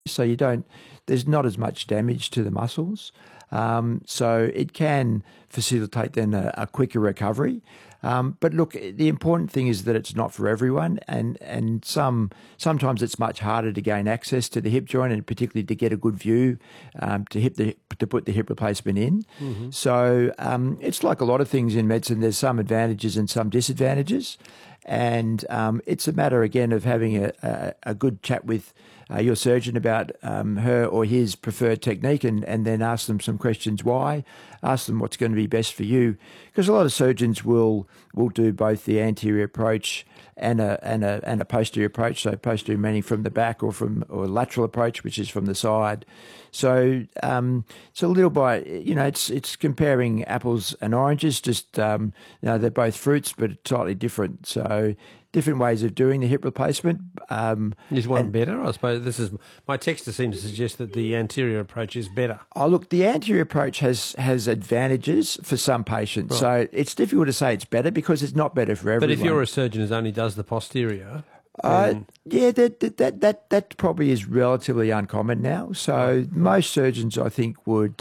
so there's not as much damage to the muscles. So it can facilitate then a quicker recovery. But look, the important thing is that it's not for everyone, and sometimes it's much harder to gain access to the hip joint, and particularly to get a good view to put the hip replacement in. So it's like a lot of things in medicine. There's some advantages and some disadvantages, and it's a matter again of having a good chat with your surgeon about her or his preferred technique, and then ask them some questions why, ask them what's going to be best for you, because a lot of surgeons will do both the anterior approach and a posterior approach. So posterior meaning from the back, or lateral approach, which is from the side. So it's a little by, it's comparing apples and oranges. Just they're both fruits, but slightly different. So different ways of doing the hip replacement. Is one better? I suppose my texter seems to suggest that the anterior approach is better. Oh, look, the anterior approach has advantages for some patients. Right. So it's difficult to say it's better because it's not better for everyone. But if you're a surgeon who only does the posterior, yeah, that probably is relatively uncommon now. So most surgeons, I think, would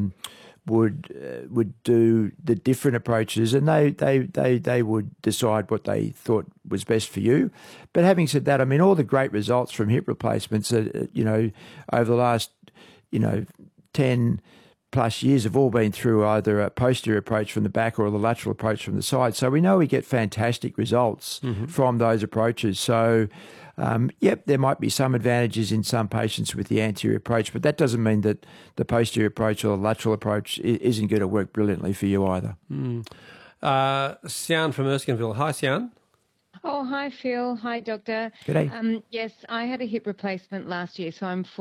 do the different approaches, and they would decide what they thought was best for you. But having said that, I mean, all the great results from hip replacements, over the last 10 plus years have all been through either a posterior approach from the back or the lateral approach from the side. So we know we get fantastic results from those approaches. So there might be some advantages in some patients with the anterior approach, but that doesn't mean that the posterior approach or the lateral approach isn't going to work brilliantly for you either. Sian from Erskineville. Hi, Sian. Oh, hi, Phil. Hi, Doctor. G'day. Yes, I had a hip replacement last year, so I'm